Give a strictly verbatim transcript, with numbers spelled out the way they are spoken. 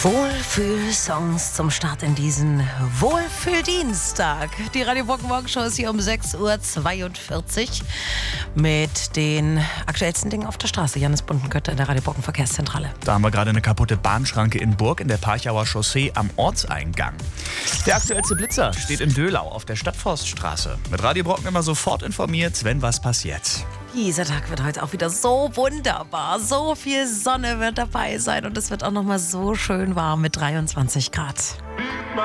Wohlfühl-Songs zum Start in diesen Wohlfühl-Dienstag. Die Radio Brocken Morgenshow ist hier um sechs Uhr zweiundvierzig mit den aktuellsten Dingen auf der Straße. Jannis Bundenkötter in der Radio Brocken Verkehrszentrale. Da haben wir gerade eine kaputte Bahnschranke in Burg in der Parchauer Chaussee am Ortseingang. Der aktuellste Blitzer steht in Döhlau auf der Stadtforststraße. Mit Radio Brocken immer sofort informiert, wenn was passiert. Dieser Tag wird heute auch wieder so wunderbar. So viel Sonne wird dabei sein und es wird auch noch mal so schön warm mit dreiundzwanzig Grad.